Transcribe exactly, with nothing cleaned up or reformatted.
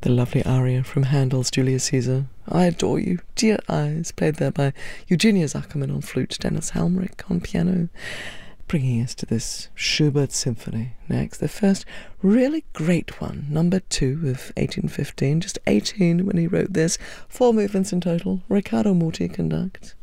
The lovely aria from Handel's Julius Caesar, I Adore You, Dear Eyes, played there by Eugenia Zuckerman on flute, Dennis Helmrich on piano, bringing us to this Schubert symphony next. The first really great one, number two of eighteen fifteen, just eighteen when he wrote this, four movements in total. Riccardo Muti conducts.